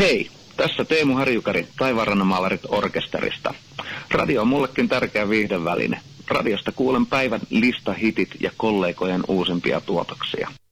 Hei, tässä Teemu Harjukari Taivaanrannamaalarit orkesterista. Radio on mullekin tärkeä viihdeväline. Radiosta kuulen päivän listahitit ja kollegojen uusimpia tuotoksia.